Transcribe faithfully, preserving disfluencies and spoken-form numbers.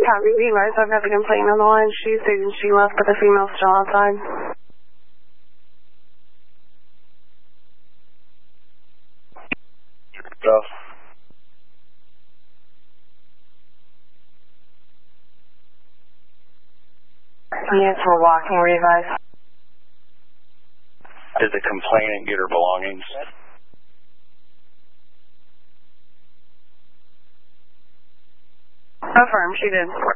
Copy, you guys. I've got the complainant on the line. She stated she left, but the female's still outside. Go. Yes, we're walking. Where are you guys? Did the complainant get her belongings? Affirm, she did.